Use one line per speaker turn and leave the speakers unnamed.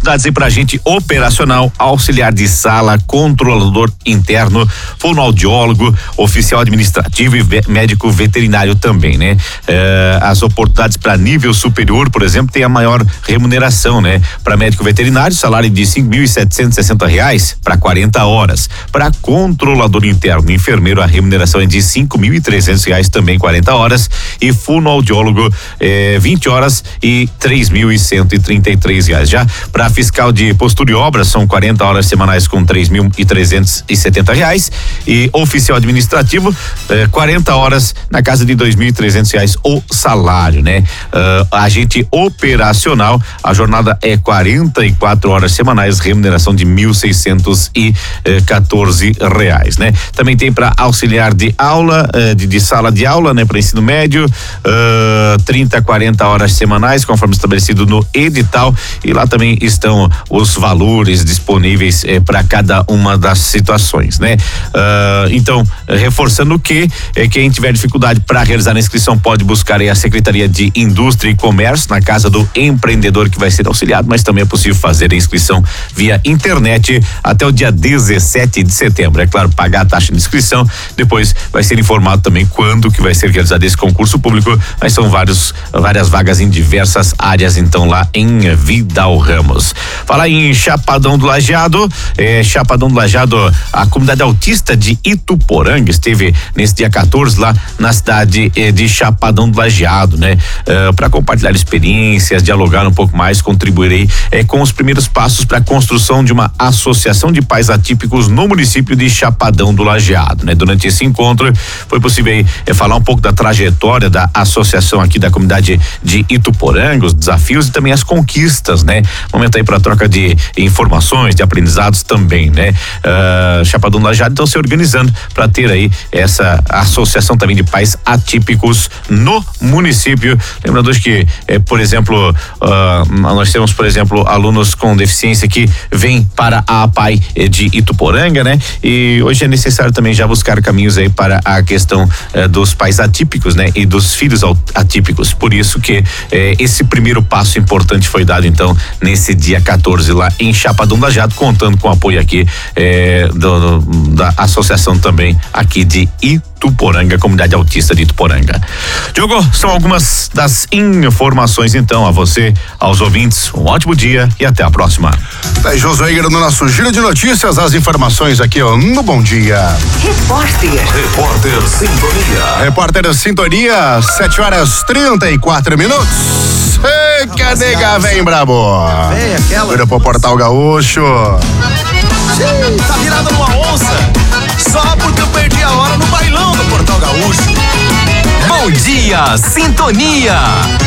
oportunidades aí pra gente: operacional, auxiliar de sala, controlador interno, fonoaudiólogo, oficial administrativo e médico veterinário também, né? As oportunidades para nível superior, por exemplo, tem a maior remuneração, né? Para médico veterinário, salário de R$5.760 para 40 horas. Para controlador interno e enfermeiro, a remuneração é de R$5.300 também 40 horas. E fonoaudiólogo 20 horas e R$3.133. Já para fiscal de postura e obras, são 40 horas semanais com R$3.370. E oficial administrativo 40 horas na casa de R$2.300 o salário, né? Agente operacional, a jornada é 44 horas semanais, remuneração de R$1.614, né? Também tem para auxiliar de aula, de sala de aula, né? Para ensino médio, 30 a 40 horas semanais, conforme estabelecido no edital, e lá também estão os valores disponíveis para cada uma das situações, né? Então, reforçando que quem tiver dificuldade para realizar a inscrição pode buscar aí a Secretaria de Indústria e Comércio na casa do empreendedor que vai ser auxiliado, mas também é possível fazer a inscrição via internet até o dia 17 de setembro. É claro, pagar a taxa de inscrição, depois vai ser informado também quando que vai ser realizado esse concurso público, mas são várias vagas em diversas áreas, então, lá em Vidal Ramos. Falar em Chapadão do Lajeado, a comunidade autista de Ituporanga esteve nesse dia 14 lá na cidade de Chapadão do Lajeado, né? Para compartilhar experiências, dialogar um pouco mais, contribuir aí com os primeiros passos para a construção de uma associação de pais atípicos no município de Chapadão do Lajeado, né? Durante esse encontro foi possível aí, falar um pouco da trajetória da associação aqui da comunidade de Ituporanga, os desafios e também as conquistas, né? Momento aí para troca de informações, de aprendizados também, né? Chapadão do Lajeado então se organizando para ter aí essa associação também de pais atípicos no município. Lembrando que, por exemplo, nós temos, por exemplo, alunos com deficiência que vêm para a APAI de Ituporanga, né? E hoje é necessário também já buscar caminhos aí para a questão dos pais atípicos, né? E dos filhos atípicos. Por isso que esse primeiro passo importante foi dado então nesse dia 14 lá em Chapadão do Lajeado, contando com o apoio aqui da associação também aqui de Ituporanga, comunidade autista de Ituporanga. Diogo, são algumas das informações então a você, aos ouvintes, um ótimo dia e até a próxima.
Josué Higuera no nosso giro de notícias, as informações aqui no Bom Dia.
Repórter
Sintonia, 7h34. Ei, que a nega vem brabo.
Vem aquela.
Vira pro Portal Gaúcho.
Tá virada numa onça. Só porque eu perdi a hora no bailão do Portal Gaúcho.
Bom Dia Sintonia.